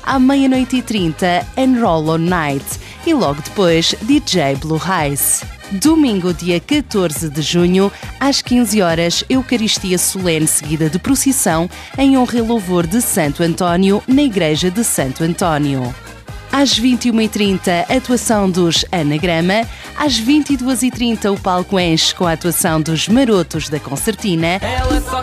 À 00:30, Enroll on Night e logo depois DJ Blue Eyes. Domingo, dia 14 de junho, às 15 horas, Eucaristia Solene seguida de procissão em honra e louvor de Santo António, na Igreja de Santo António. Às 21:30, atuação dos Anagrama. Às 22:30, o palco enche com a atuação dos Marotos da Concertina.